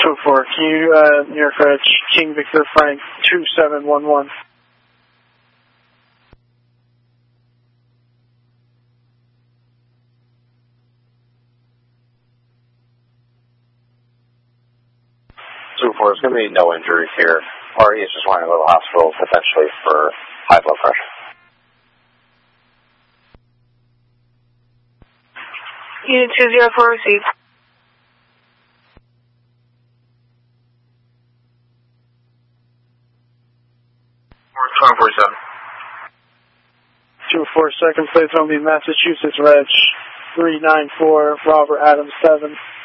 2-4, can you, New York King Victor Frank 2711. There's going to be no injuries here. RE is just wanting to go to the hospital potentially for high blood pressure. Unit 204 received. 247. 2-4, second place will be Massachusetts Reg 394, Robert Adams 7.